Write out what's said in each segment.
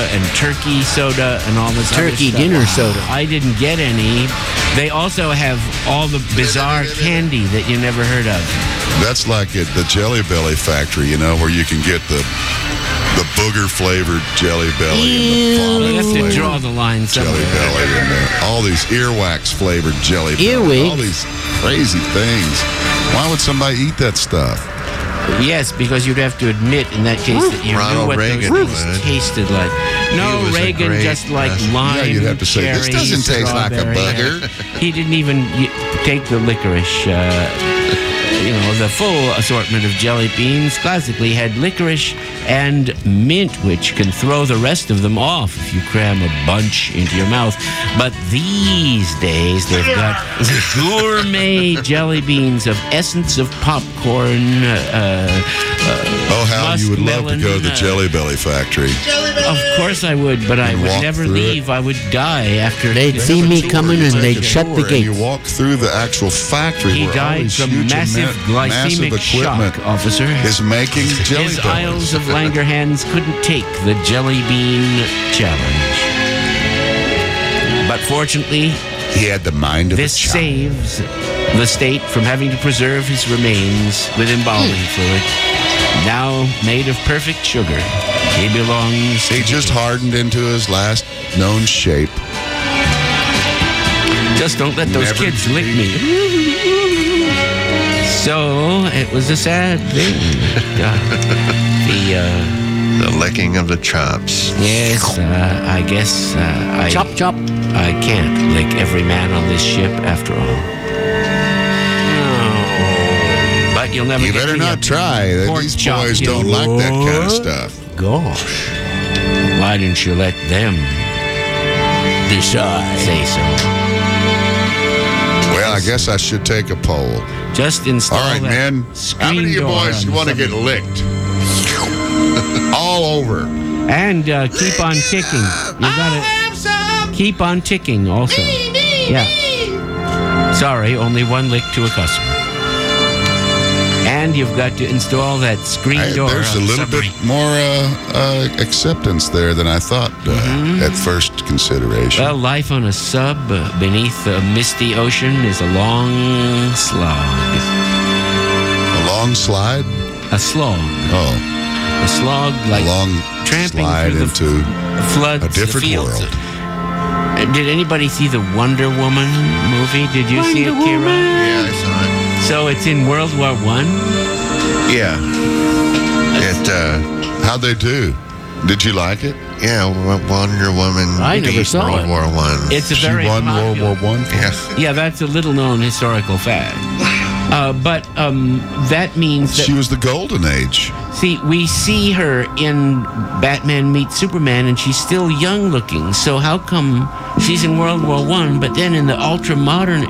and turkey soda and all this Turkey other stuff. dinner soda. I didn't get any. They also have all the bizarre candy that you never heard of. That's like at the Jelly Belly factory, where you can get the booger-flavored Jelly Belly and the You have to vomit-flavored draw the line somewhere. Jelly Belly and all these earwax-flavored Jelly Belly. Earwigs? All these crazy things. Why would somebody eat that stuff? Yes, because you'd have to admit in that case that you Ronald knew what Reagan those would. things tasted like. No, He was a Reagan great just like president. lime, Yeah, you'd have to say, this cherry, doesn't taste like a strawberry. booger. He didn't even take the licorice. The full assortment of jelly beans classically had licorice and mint, which can throw the rest of them off if you cram a bunch into your mouth. But these days, they've got gourmet jelly beans of essence of popcorn. Oh, how you would love to go to the muskmelon, Jelly Belly factory. Of course I would, but I And would walk never through leave. I would die after. They'd see me coming and they'd shut the And you gates. walk through the actual factory He where all died these from huge massive glycemic equipment shock, officer. is making Jelly His Bellies. Isles of Langerhans couldn't take the jelly bean challenge. But fortunately, He had the mind of this a child. saves the state from having to preserve his remains with embalming fluid. Now made of perfect sugar, he belongs to He just hardened into his last known shape. Just don't let those Never kids lick me. So it was a sad thing. The licking of the chops. Yes, I guess Chop, chop. I can't lick every man on this ship after all. Oh, but you'll never You get better me not a try. pork These chop, boys you don't like that kind of what? stuff. Gosh. Why didn't you let them Decide. say so? Well, I guess I should take a poll. Just install All right, that men. How screen many of you door boys on want to get something. licked? All over. And keep on ticking. You gotta keep on ticking also. Yeah. Sorry, only one lick to a customer. And you've got to install that screen door. There's a on the little bit submarine. more acceptance there than I thought at first consideration. Well, life on a sub beneath a misty ocean is a long slog. A long slide? A slog. Oh, A slog like a long tramping slide through into the floods, a different the fields. world. Did anybody see the Wonder Woman movie? Did you see it, Kira? Yeah, I saw it. So it's in World War One. Yeah. It, How'd they do? Did you like it? yeah, Wonder Woman. I never beat saw World it. War One. It's a She very won popular. World War One. Yes. Yeah, that's a little-known historical fact. But that means that She was the golden age. see, we see her in Batman meets Superman, and she's still young-looking. So how come she's in World War One, but then in the ultra-modern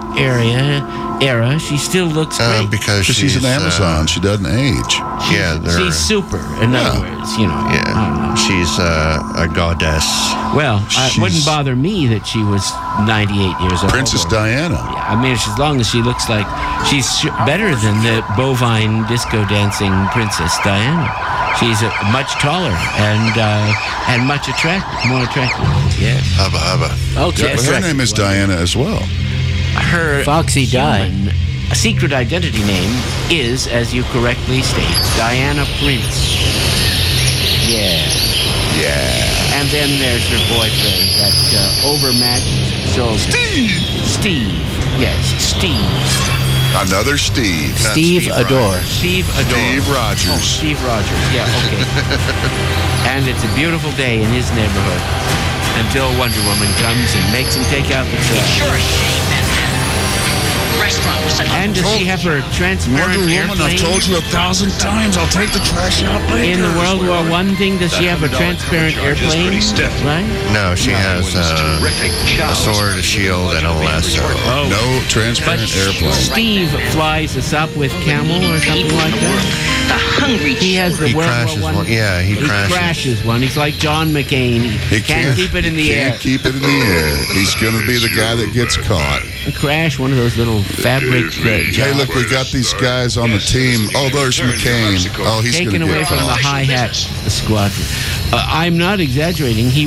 era, she still looks great? Because She's an Amazon. She doesn't age. Yeah, they're, She's super. In other words, I don't know. yeah. She's a goddess. Well, it wouldn't She's- bother me that she was 98 years old. Princess or- Diana. Yeah, I mean, as long as she looks like she's better than the bovine disco dancing Princess Diana. She's much taller and much more attractive. Yes. Hubba hubba. Okay. But her name is Diana as well. Her Foxy died. human secret identity name is, as you correctly state, Diana Prince. Yeah. Yeah. And then there's her boyfriend, that overmatched soldier. Steve. Yes, Steve. Another Steve. Not Steve Steve Adore. Steve Adore. Steve Rogers. Oh, Steve Rogers. Yeah, okay. And it's a beautiful day in his neighborhood until Wonder Woman comes and makes him take out the trash. Sure, a shame that restaurant was such a And does she have her transparent Wonder Woman, I've airplane? told you 1,000 times, I'll take the trash out later. In the World War I thing, does she have a transparent airplane? Right? No, she has a sword, a shield, and a lasso. Oh. No transparent airplane. Steve flies us up with Camel or something like that. the hungry He has the He World crashes War I. one. Yeah, he He crashes. crashes one. He's like John McCain. He can't keep it in the air. Can't keep it in the air. He's going to be the guy that gets caught. Crash one of those little fabric Hey, look, we got these guys on the team. Oh, there's McCain. Oh, he's going taken to away get from the caught. hi-hat squadron. I'm not exaggerating. He